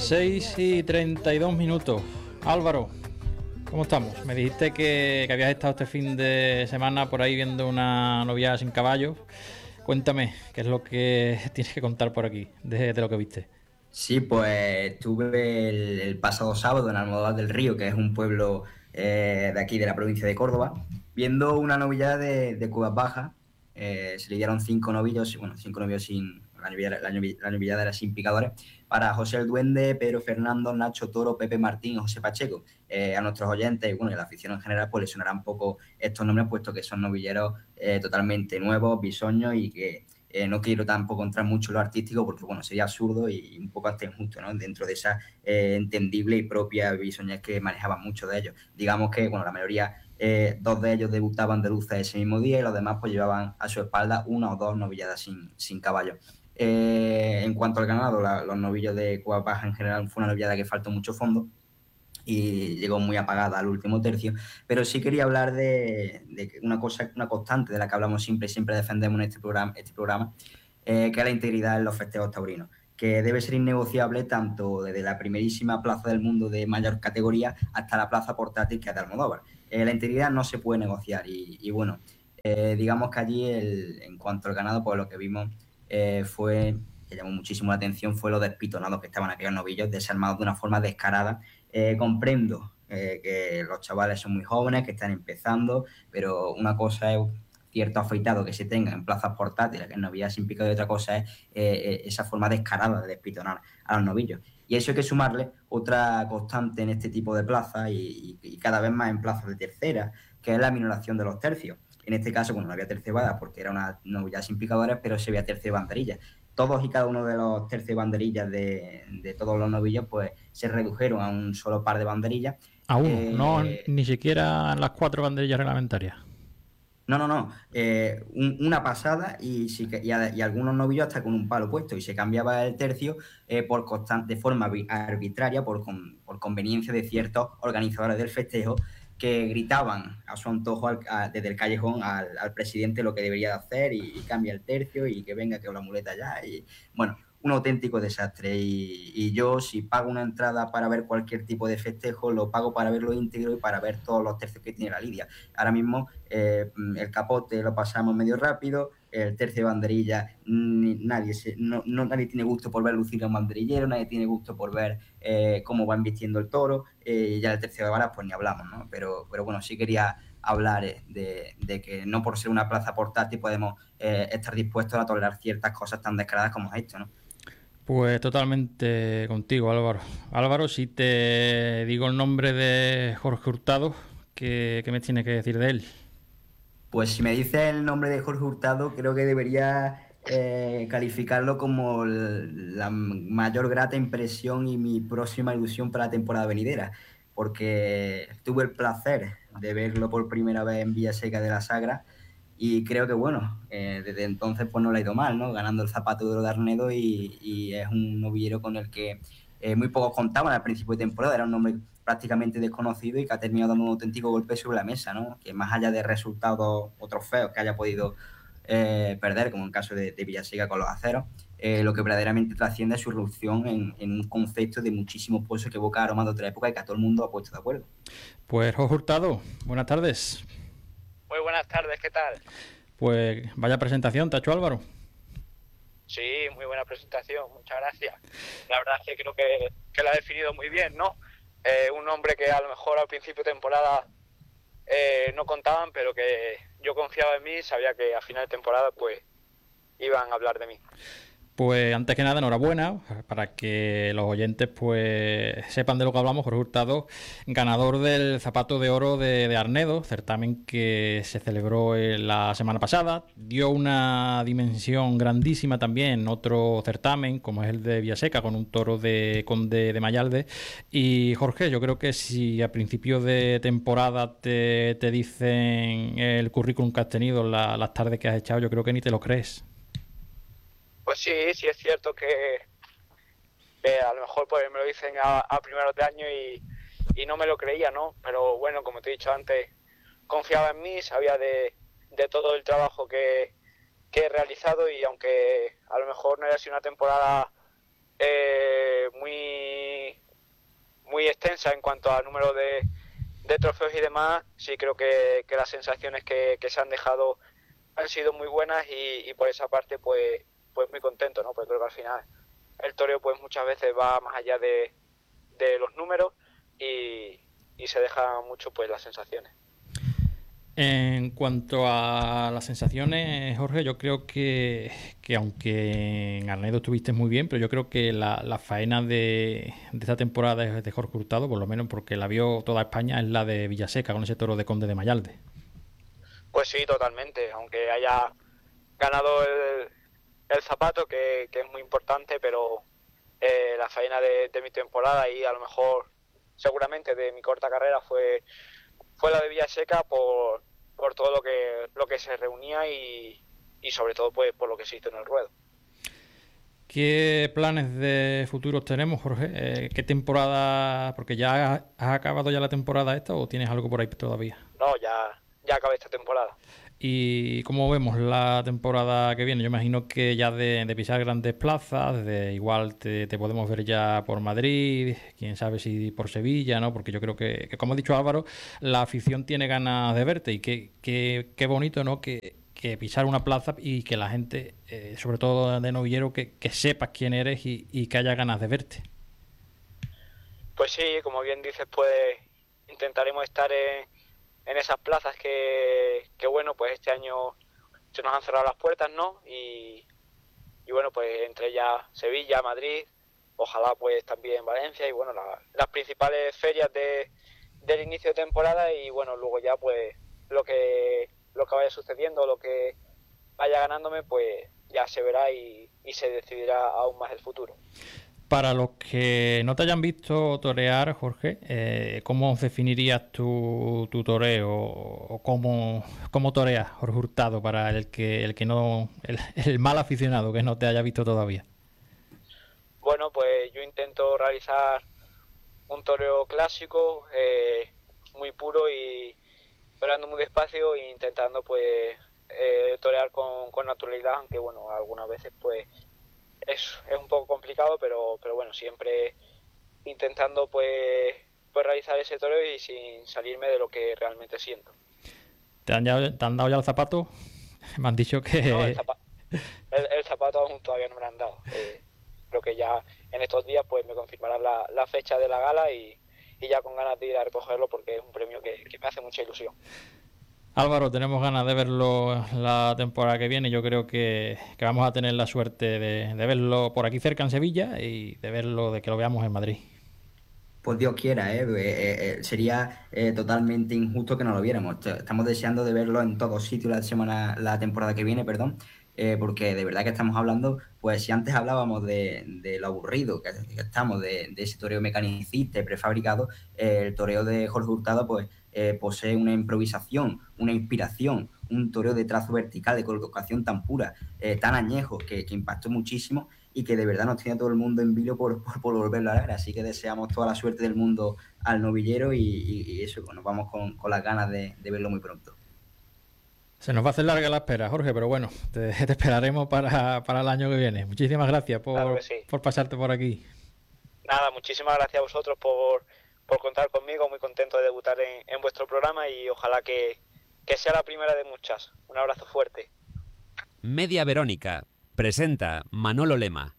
6:32. Álvaro, ¿cómo estamos? Me dijiste que habías estado este fin de semana por ahí viendo una novia sin caballos. Cuéntame, ¿qué es lo que tienes que contar por aquí de lo que viste? Sí, pues estuve el pasado sábado en Almodóvar del Río, que es un pueblo de aquí, de la provincia de Córdoba, viendo una novillada de Cuevas Bajas. Se le dieron cinco novillos, bueno, cinco novillos sin. La novillada era sin picadores, para José el Duende, Pedro Fernando, Nacho Toro, Pepe Martín y José Pacheco. A nuestros oyentes y bueno, y a la afición en general, pues les sonará un poco estos nombres, puesto que son novilleros totalmente nuevos, bisoños y que no quiero tampoco entrar mucho en lo artístico porque, bueno, sería absurdo y un poco hasta injusto, ¿no? Dentro de esa entendible y propia bisoñez que manejaban muchos de ellos. Digamos que, bueno, la mayoría, dos de ellos debutaban de luces ese mismo día y los demás pues llevaban a su espalda una o dos novilladas sin caballo. En cuanto al ganado, los novillos de Cuevas Bajas en general fue una novillada que faltó mucho fondo y llegó muy apagada al último tercio, pero sí quería hablar de una cosa, una constante de la que hablamos siempre defendemos en este programa, que es la integridad en los festejos taurinos, que debe ser innegociable tanto desde la primerísima plaza del mundo de mayor categoría hasta la plaza portátil que es de Almodóvar. La integridad no se puede negociar y bueno, digamos que allí en cuanto al ganado, pues lo que vimos fue, que llamó muchísimo la atención, fue lo despitonados que estaban aquellos novillos, desarmados de una forma descarada. Comprendo que los chavales son muy jóvenes, que están empezando, pero una cosa es cierto afeitado que se tenga en plazas portátiles, que es novilla sin picado, y otra cosa es esa forma descarada de despitonar a los novillos. Y eso hay que sumarle otra constante en este tipo de plazas y cada vez más en plazas de tercera, que es la minoración de los tercios. En este caso, bueno, no había tercebada porque era una novilla sin picadores, pero se veía tercio banderilla. Todos y cada uno de los tercios banderillas de todos los novillos pues se redujeron a un solo par de banderillas. A uno, no Eh, ni siquiera las 4 banderillas reglamentarias. no. Una pasada y algunos novillos hasta con un palo puesto y se cambiaba el tercio de forma arbitraria, por conveniencia de ciertos organizadores del festejo que gritaban a su antojo desde el callejón al presidente lo que debería de hacer y cambia el tercio y que venga que la muleta ya. Y bueno, un auténtico desastre. Y yo, si pago una entrada para ver cualquier tipo de festejo, lo pago para verlo íntegro y para ver todos los tercios que tiene la lidia. Ahora mismo el capote lo pasamos medio rápido, el tercio de banderilla, nadie tiene gusto por ver lucir a un banderillero, nadie tiene gusto por ver cómo van vistiendo el toro, y ya el tercio de varas pues ni hablamos, ¿no? Pero bueno, sí quería hablar de que no por ser una plaza portátil podemos estar dispuestos a tolerar ciertas cosas tan descaradas como esto, ¿no? Pues totalmente contigo, Álvaro. Álvaro, si te digo el nombre de Jorge Hurtado, ¿qué me tienes que decir de él? Pues si me dices el nombre de Jorge Hurtado, creo que debería calificarlo como la mayor grata impresión y mi próxima ilusión para la temporada venidera, porque tuve el placer de verlo por primera vez en Villaseca de la Sagra y creo que, bueno, desde entonces pues no le ha ido mal, ¿no? Ganando el Zapato de Oro de Arnedo y es un novillero con el que muy pocos contaban al principio de temporada, era un nombre prácticamente desconocido y que ha terminado dando un auténtico golpe sobre la mesa, ¿no? Que más allá de resultados o trofeos que haya podido perder, como en el caso de Villaseca con los aceros, lo que verdaderamente trasciende es su irrupción en un concepto de muchísimo peso que evoca aromas de otra época y que a todo el mundo ha puesto de acuerdo. Pues Jorge Hurtado, buenas tardes. Muy buenas tardes, ¿qué tal? Pues vaya presentación, Tacho Álvaro. Sí, muy buena presentación, muchas gracias. La verdad es que creo que lo ha definido muy bien, ¿no? Un hombre que a lo mejor al principio de temporada no contaban, pero que yo confiaba en mí, sabía que a final de temporada pues iban a hablar de mí. Pues antes que nada, enhorabuena, para que los oyentes pues sepan de lo que hablamos. Jorge Hurtado, ganador del Zapato de Oro de Arnedo, certamen que se celebró la semana pasada. Dio una dimensión grandísima también en otro certamen, como es el de Villaseca, con un toro de Conde de Mayalde. Y Jorge, yo creo que si a principio de temporada te dicen el currículum que has tenido, las tardes que has echado, yo creo que ni te lo crees. Pues sí es cierto que a lo mejor pues me lo dicen a primeros de año y no me lo creía, ¿no? Pero bueno, como te he dicho antes, confiaba en mí, sabía de todo el trabajo que he realizado y aunque a lo mejor no haya sido una temporada muy muy extensa en cuanto a número de trofeos y demás, sí creo que las sensaciones que se han dejado han sido muy buenas y por esa parte pues muy contento, ¿no? Porque creo que al final el toreo pues muchas veces va más allá de los números y se deja mucho pues las sensaciones. En cuanto a las sensaciones, Jorge, yo creo que aunque en Arnedo estuviste muy bien, pero yo creo que la faena de esta temporada de Jorge Hurtado, por lo menos porque la vio toda España, es la de Villaseca con ese toro de Conde de Mayalde. Pues sí, totalmente, aunque haya ganado el zapato, que es muy importante, pero la faena de mi temporada y a lo mejor seguramente de mi corta carrera fue la de Villaseca por todo lo que se reunía y sobre todo pues por lo que se hizo en el ruedo. ¿Qué planes de futuros tenemos, Jorge? ¿Qué temporada? Porque ya has acabado ya la temporada esta o tienes algo por ahí todavía. No, ya acabé esta temporada. ¿Y cómo vemos la temporada que viene? Yo imagino que ya de pisar grandes plazas, de igual te podemos ver ya por Madrid, quién sabe si por Sevilla, ¿no? Porque yo creo que como ha dicho Álvaro, la afición tiene ganas de verte y qué bonito, ¿no? Que pisar una plaza y que la gente, sobre todo de novillero, que sepas quién eres y que haya ganas de verte. Pues sí, como bien dices, pues intentaremos estar en esas plazas que bueno, pues este año se nos han cerrado las puertas, ¿no? Y bueno, pues entre ya Sevilla, Madrid, ojalá pues también Valencia y bueno, las principales ferias del inicio de temporada y bueno, luego ya pues lo que vaya sucediendo, lo que vaya ganándome, pues ya se verá y se decidirá aún más el futuro. Para los que no te hayan visto torear, Jorge, ¿cómo definirías tu toreo o cómo toreas Jorge Hurtado para el que no, el mal aficionado que no te haya visto todavía? Bueno, pues yo intento realizar un toreo clásico, muy puro y toreando muy despacio e intentando pues torear con naturalidad, aunque bueno, algunas veces pues es un poco complicado, pero bueno, siempre intentando pues realizar ese toreo y sin salirme de lo que realmente siento. ¿Te han dado ya el zapato? Me han dicho que... No, el zapato aún todavía no me lo han dado. Creo que ya en estos días pues me confirmarán la fecha de la gala y ya con ganas de ir a recogerlo porque es un premio que me hace mucha ilusión. Álvaro, tenemos ganas de verlo la temporada que viene. Yo creo que vamos a tener la suerte de verlo por aquí cerca en Sevilla y de que lo veamos en Madrid. Pues Dios quiera, sería totalmente injusto que no lo viéramos. Estamos deseando de verlo en todos sitios la temporada que viene, perdón, porque de verdad que estamos hablando, pues si antes hablábamos de lo aburrido que estamos, de ese toreo mecanicista y prefabricado, el toreo de Jorge Hurtado, pues posee una improvisación, una inspiración, un toreo de trazo vertical, de colocación tan pura, tan añejo, que impactó muchísimo y que de verdad nos tiene a todo el mundo en vilo por volverlo a ver. Así que deseamos toda la suerte del mundo al novillero y eso, nos vamos con las ganas de verlo muy pronto. Se nos va a hacer larga la espera, Jorge, pero bueno, te esperaremos para el año que viene. Muchísimas gracias Claro sí. por pasarte por aquí. Nada, muchísimas gracias a vosotros por contar conmigo, muy contento de debutar en vuestro programa y ojalá que sea la primera de muchas. Un abrazo fuerte. Media Verónica presenta Manolo Lema.